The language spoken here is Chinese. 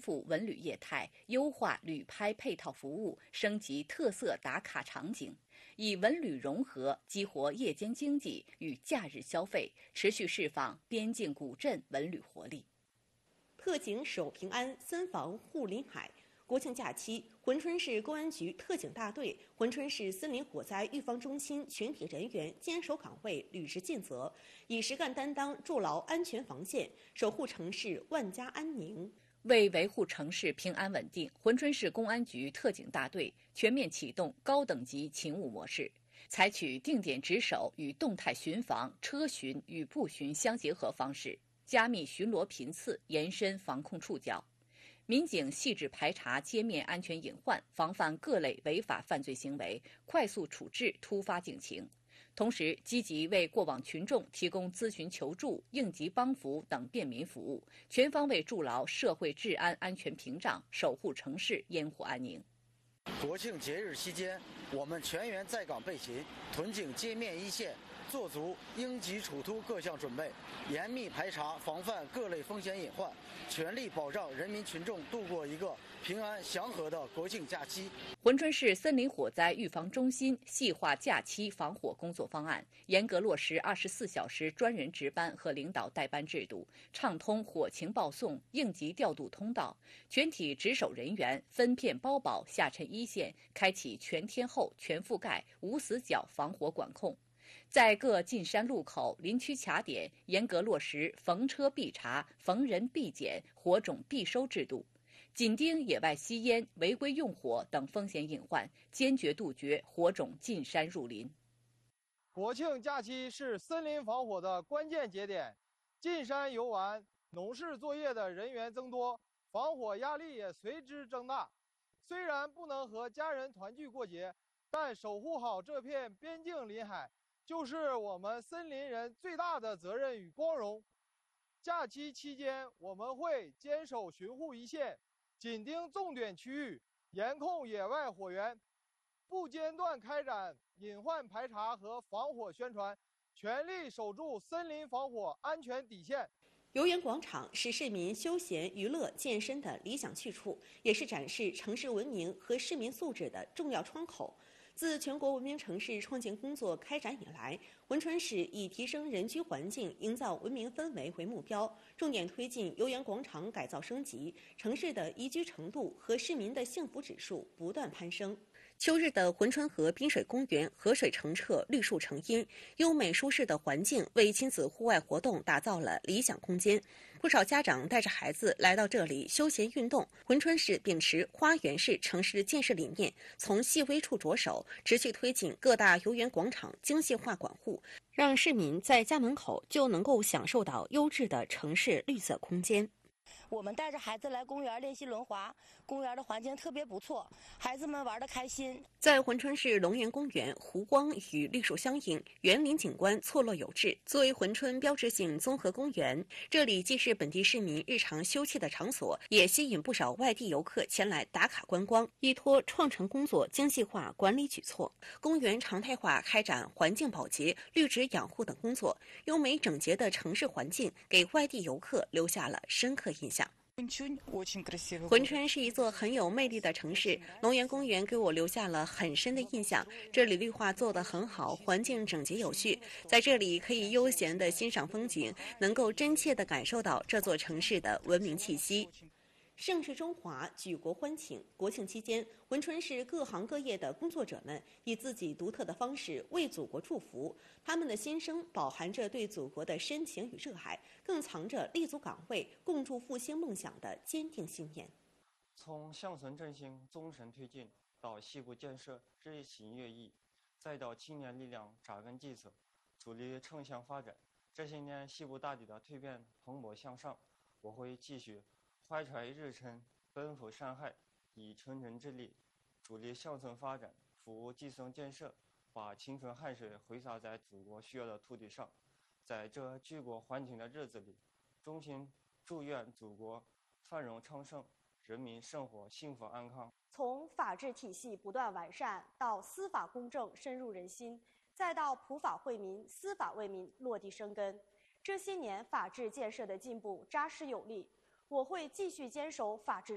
富文旅业态，优化旅拍配套服务，升级特色打卡场景，以文旅融合，激活夜间经济与假日消费，持续释放边境古镇文旅活力。 特警守平安，森防护林海。国庆假期，珲春市公安局特警大队、珲春市森林火灾预防中心全体人员坚守岗位，履职尽责，以实干担当筑牢安全防线，守护城市万家安宁。 为维护城市平安稳定，珲春市公安局特警大队全面启动高等级勤务模式，采取定点值守与动态巡防、车巡与步巡相结合方式，加密巡逻频次，延伸防控触角。民警细致排查街面安全隐患，防范各类违法犯罪行为，快速处置突发警情。同时，积极为过往群众提供咨询求助、应急帮扶等便民服务，全方位筑牢社会治安安全屏障，守护城市烟火安宁。 国庆节日期间，我们全员在岗备勤，屯警街面一线，做足应急处突各项准备，严密排查防范各类风险隐患，全力保障人民群众度过一个平安祥和的国庆假期。 珲春市森林火灾预防中心细化假期防火工作方案，严格落实24小时专人值班和领导带班制度，畅通火情报送、应急调度通道，全体值守人员分片包保下沉一线，开启全天候、全覆盖、无死角防火管控。在各进山路口、林区卡点，严格落实逢车必查、逢人必检、火种必收制度，紧盯野外吸烟、违规用火等风险隐患，坚决杜绝火种进山入林。 国庆假期是森林防火的关键节点，进山游玩、农事作业的人员增多，防火压力也随之增大。虽然不能和家人团聚过节，但守护好这片边境林海，就是我们森林人最大的责任与光荣。假期期间，我们会坚守巡护一线，紧盯重点区域，严控野外火源，不间断开展隐患排查和防火宣传，全力守住森林防火安全底线。 游园广场是市民休闲娱乐健身的理想去处，也是展示城市文明和市民素质的重要窗口。自全国文明城市创建工作开展以来，珲春市以提升人居环境、营造文明氛围为目标，重点推进游园广场改造升级，城市的宜居程度和市民的幸福指数不断攀升。秋日的珲春河滨水公园河水澄澈，绿树成荫，优美舒适的环境为亲子户外活动打造了理想空间。不少家长带着孩子来到这里休闲运动。珲春市秉持花园式城市建设理念，从细微处着手，持续推进各大游园广场精细化管护，让市民在家门口就能够享受到优质的城市绿色空间。 我们带着孩子来公园练习轮滑，公园的环境特别不错，孩子们玩得开心。 在珲春市龙岩公园，湖光与绿树相映，园林景观错落有致。作为珲春标志性综合公园，这里既是本地市民日常休憩的场所，也吸引不少外地游客前来打卡观光。依托创城工作精细化管理举措，公园常态化开展环境保洁、绿植养护等工作，优美整洁的城市环境给外地游客留下了深刻印象。珲春是一座很有魅力的城市，龙岩公园给我留下了很深的印象。这里绿化做得很好，环境整洁有序，在这里可以悠闲地欣赏风景，能够真切地感受到这座城市的文明气息。盛世中华，举国欢庆。国庆期间，珲春市各行各业的工作者们以自己独特的方式为祖国祝福，他们的心声饱含着对祖国的深情与热爱，更藏着立足岗位、共筑复兴梦想的坚定信念。 从乡村振兴纵深推进，到西部建设日新月异，再到青年力量扎根基层，助力城乡发展。这些年，西部大地的蜕变蓬勃向上，我会继续怀揣日辰，奔赴山海，以纯真之力助力乡村发展，服务基层建设，把青春汗水挥洒在祖国需要的土地上。在这举国欢庆的日子里，衷心祝愿祖国繁荣昌盛，人民生活幸福安康。 从法治体系不断完善，到司法公正深入人心，再到普法惠民、司法为民落地生根，这些年法治建设的进步扎实有力。我会继续坚守法治